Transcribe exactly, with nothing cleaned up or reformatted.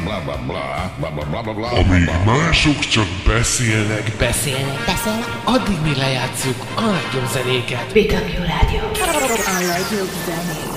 Amíg mások csak beszélnek, Beszélnek, Beszélnek? addig mi lejátszuk a legjobb zenéket. bé dupla vé Rádió. A legjobb zenék.